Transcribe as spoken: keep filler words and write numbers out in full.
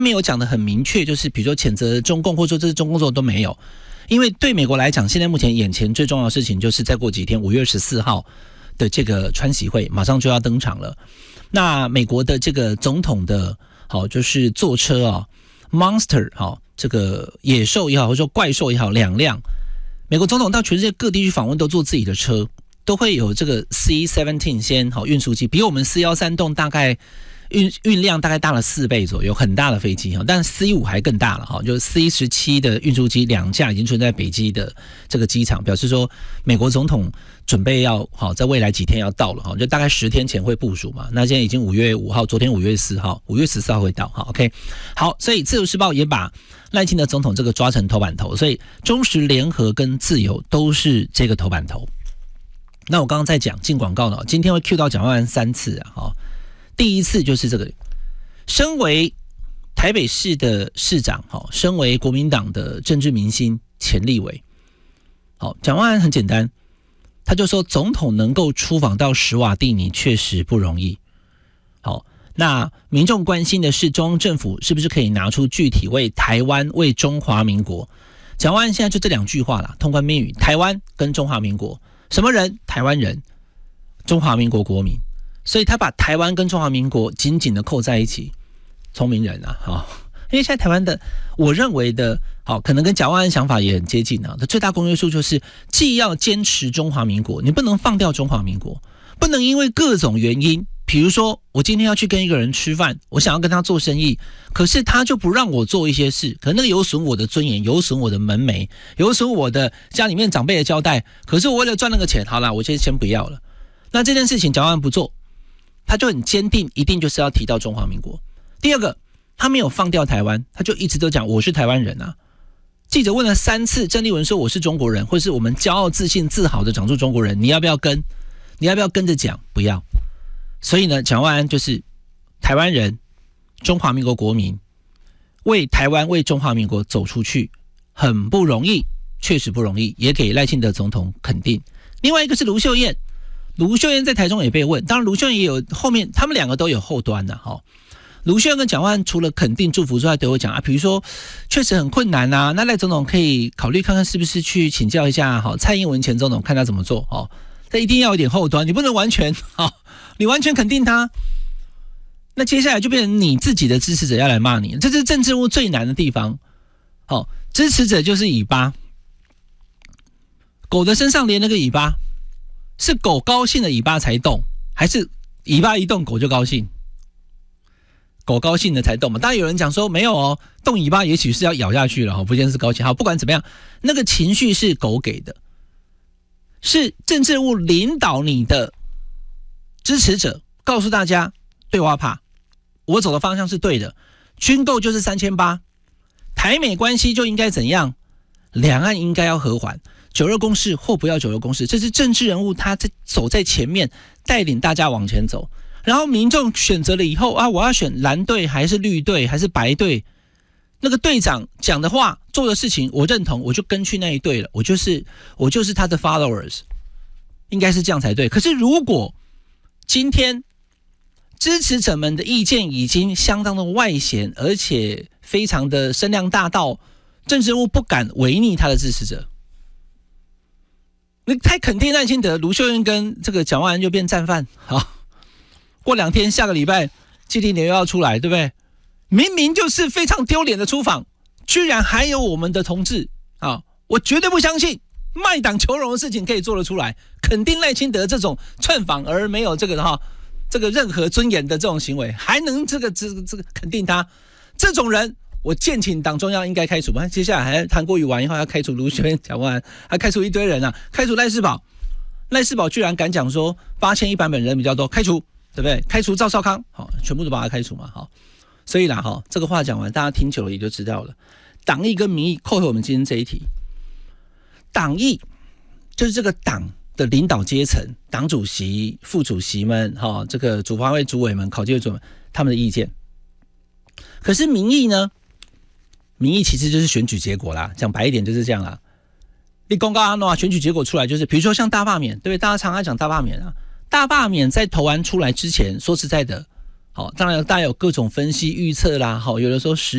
没有讲得很明确，就是比如说谴责中共，或者说这是中共做的都没有。因为对美国来讲，现在目前眼前最重要的事情就是再过几天五月十四号的这个川习会马上就要登场了。那美国的这个总统的好就是坐车啊 ，Monster 好这个野兽也好，或者说怪兽也好，两辆。美国总统到全世界各地去访问都坐自己的车，都会有这个 C 十七 先好运输机，比我们四一三栋大概运运量大概大了四倍左右，很大的飞机哈，但 C 五 还更大了哈，就是 C 十七 的运输机两架已经存在北基的这个机场，表示说美国总统准备要好在未来几天要到了哈，就大概十天前会部署嘛。那现在已经五月五号，昨天五月四号，五月十四号会到哈 ，OK。好，所以自由时报也把赖清德总统这个抓成头版头，所以中时联合跟自由都是这个头版头。那我刚刚在讲进广告了，今天会 cue 到蒋万安三次啊，哈。第一次就是这个，身为台北市的市长，好，身为国民党的政治明星前立委，好，蒋万安很简单，他就说总统能够出访到史瓦蒂尼确实不容易。好，那民众关心的是中央政府是不是可以拿出具体为台湾、为中华民国。蒋万安现在就这两句话啦，通关密语：台湾跟中华民国，什么人？台湾人，中华民国国民。所以他把台湾跟中华民国紧紧的扣在一起，聪明人啊，好，因为现在台湾的，我认为的，好，可能跟蒋万安想法也很接近啊。的最大公约数就是，既要坚持中华民国，你不能放掉中华民国，不能因为各种原因，比如说我今天要去跟一个人吃饭，我想要跟他做生意，可是他就不让我做一些事，可能那个有损我的尊严，有损我的门楣，有损我的家里面长辈的交代，可是我为了赚那个钱，好啦，我先先不要了。那这件事情蒋万安不做。他就很坚定，一定就是要提到中华民国。第二个，他没有放掉台湾，他就一直都讲我是台湾人啊。记者问了三次，郑丽文说我是中国人，或是我们骄傲、自信、自豪的讲出中国人，你要不要跟？你要不要跟着讲？不要。所以呢，蒋万安就是台湾人，中华民国国民，为台湾、为中华民国走出去，很不容易，确实不容易，也给赖清德总统肯定。另外一个是卢秀燕。卢秀燕在台中也被问，当然卢秀燕也有后面，他们两个都有后端的、啊、哈。卢秀燕跟蒋万安除了肯定祝福之外，都有讲啊，比如说确实很困难啊，那赖总统可以考虑看看是不是去请教一下哈蔡英文前总统，看他怎么做哦。这一定要有点后端，你不能完全哈，你完全肯定他，那接下来就变成你自己的支持者要来骂你，这是政治务最难的地方。好，支持者就是尾巴，狗的身上连那个尾巴。是狗高兴的尾巴才动，还是尾巴一动狗就高兴？狗高兴的才动嘛。当然有人讲说没有哦，动尾巴也许是要咬下去了，不见得是高兴。好，不管怎么样，那个情绪是狗给的，是政治人物领导你的支持者，告诉大家对我怕，我走的方向是对的，军购就是三千八，台美关系就应该怎样，两岸应该要和缓。九二共识或不要九二共识，这是政治人物他在走在前面，带领大家往前走。然后民众选择了以后啊，我要选蓝队还是绿队还是白队？那个队长讲的话、做的事情，我认同，我就跟去那一队了。我就是我就是他的 followers， 应该是这样才对。可是如果今天支持者们的意见已经相当的外显，而且非常的声量大到政治人物不敢违逆他的支持者。你太肯定赖清德，卢秀燕跟这个蒋万安就变战犯。好，过两天下个礼拜基地年又要出来，对不对？明明就是非常丢脸的出访，居然还有我们的同志啊！我绝对不相信卖党求荣的事情可以做得出来，肯定赖清德这种串访而没有这个哈这个任何尊严的这种行为，还能这个这个这个肯定他这种人。我建请党中央应该开除吧，接下来还韩国瑜完以后要开除卢秀燕、蒋万安，还开除一堆人啊，开除赖士葆，赖士葆居然敢讲说八千一百本人比较多，开除，对不对？开除赵少康，好，全部都把他开除嘛，好，所以啦，哈，这个话讲完，大家听久了也就知道了，党意跟民意扣回我们今天这一题，党意就是这个党的领导阶层，党主席、副主席们，哈，这个主发会主委们、考纪会主委们他们的意见，可是民意呢？民意其实就是选举结果啦，讲白一点就是这样啦。你公告啊，选举结果出来就是，比如说像大罢免，对不对？大家常常讲大罢免啊，大罢免在投完出来之前，说实在的，好，当然大家有各种分析预测啦，好，有的时候实